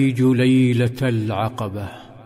ليلة العقبة.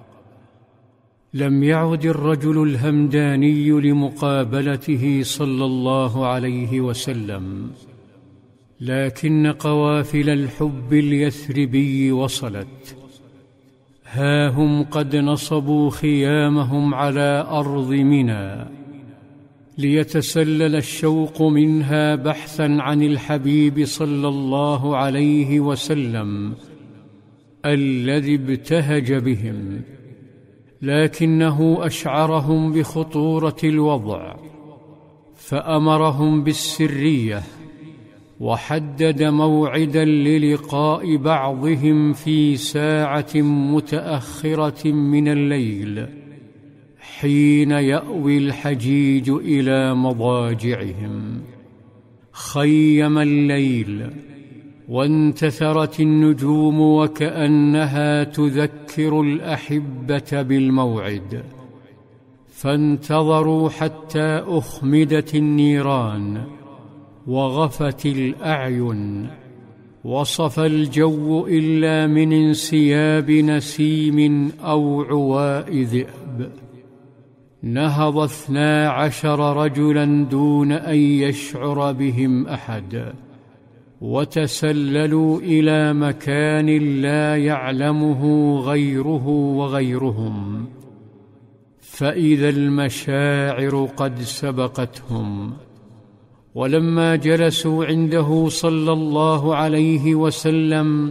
لم يعد الرجل الهمداني لمقابلته صلى الله عليه وسلم، لكن قوافل الحب اليثربي وصلت. ها هم قد نصبوا خيامهم على أرض منى، ليتسلل الشوق منها بحثا عن الحبيب صلى الله عليه وسلم الذي ابتهج بهم، لكنه أشعرهم بخطورة الوضع، فأمرهم بالسرية، وحدد موعدا للقاء بعضهم في ساعة متأخرة من الليل حين يأوي الحجيج إلى مضاجعهم. خيم الليل وانتثرت النجوم وكأنها تذكر الأحبة بالموعد، فانتظروا حتى أخمدت النيران وغفت الأعين، وصفى الجو إلا من انسياب نسيم أو عواء ذئب. نهض 12 رجلا دون أن يشعر بهم أحد، وتسللوا إلى مكان لا يعلمه غيره وغيرهم، فإذا المشاعر قد سبقتهم. ولما جلسوا عنده صلى الله عليه وسلم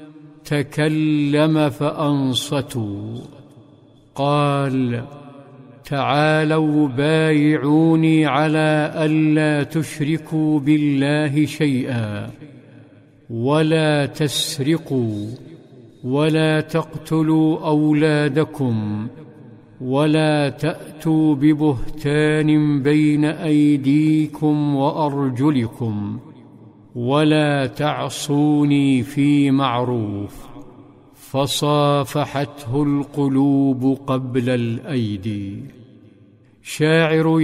تكلم فأنصتوا. قال: تعالوا بايعوني على ألا تشركوا بالله شيئا، ولا تسرقوا، ولا تقتلوا أولادكم، ولا تأتوا ببهتان بين أيديكم وأرجلكم، ولا تعصوني في معروف. فصافحته القلوب قبل الأيدي. شاعر